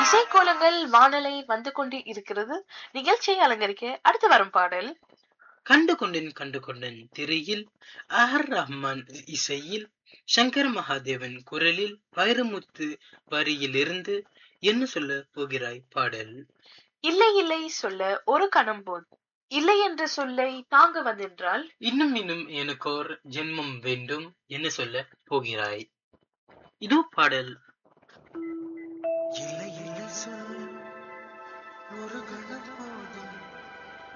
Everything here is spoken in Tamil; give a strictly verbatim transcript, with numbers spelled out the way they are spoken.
இசைக்கோலங்கள் வானலை வந்து கொண்டு இருக்கிறது. நிகழ்ச்சியை அலங்கரிக்க அடுத்து வரும் பாடல் கண்டு கொண்டேன் கண்டு கொண்டேன் திரையில் அஹர் ரஹ்மான் இசையில் சங்கர் மகாதேவன் குரலில் வைரமுத்து வரியிலிருந்து என்ன சொல்ல போகிறாய் பாடல். இல்லை இல்லை சொல்ல ஒரு கணம் போதும், இல்லை என்ற சொல்லை தாங்க வந்தென்றால் இன்னும் இன்னும் எனக்கோர் ஜென்மம் வேண்டும் என்ன சொல்ல போகிறாய். இதோ பாடல். இல்லை இல்லை சொல்ல ஒரு